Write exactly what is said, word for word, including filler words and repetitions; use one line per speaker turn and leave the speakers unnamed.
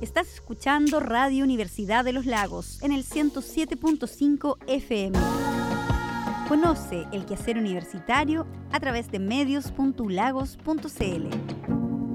Estás escuchando Radio Universidad de los Lagos en el ciento siete punto cinco F M. Conoce el quehacer universitario a través de medios punto u lagos punto c l.